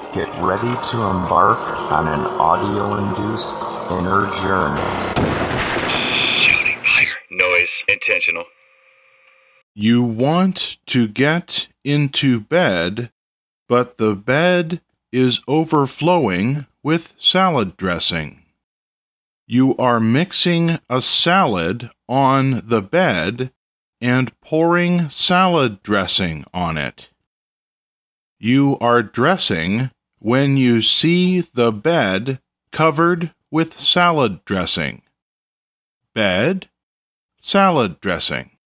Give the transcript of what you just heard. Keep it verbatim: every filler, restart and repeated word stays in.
Get ready to embark on an audio-induced inner journey. Shouting fire. Noise. Intentional. You want to get into bed, but the bed is overflowing with salad dressing. You are mixing a salad on the bed and pouring salad dressing on it. You are dressing when you see the bed covered with salad dressing. Bed, salad dressing.